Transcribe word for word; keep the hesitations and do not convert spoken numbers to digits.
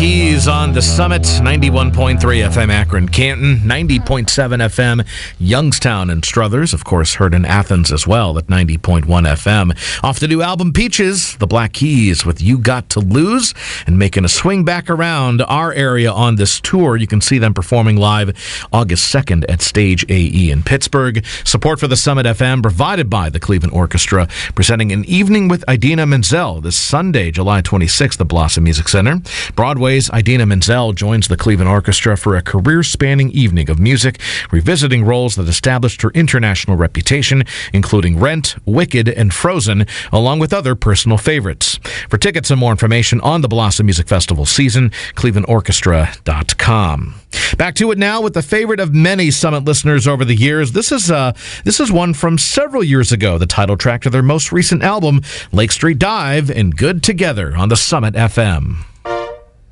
Keys on the Summit, ninety-one point three F M Akron, Canton, ninety point seven F M Youngstown and Struthers, of course heard in Athens as well at ninety point one F M. Off the new album Peaches, the Black Keys with You Got to Lose, and making a swing back around our area on this tour. You can see them performing live August second at Stage A E in Pittsburgh. Support for the Summit F M provided by the Cleveland Orchestra, presenting An Evening with Idina Menzel this Sunday, July twenty-sixth at Blossom Music Center. Broadway's Idina Menzel joins the Cleveland Orchestra for a career-spanning evening of music, revisiting roles that established her international reputation, including Rent, Wicked, and Frozen, along with other personal favorites. For tickets and more information on the Blossom Music Festival season, cleveland orchestra dot com. Back to it now with the favorite of many Summit listeners over the years. This is uh, this is one from several years ago, the title track to their most recent album, Lake Street Dive and Good Together on the Summit F M.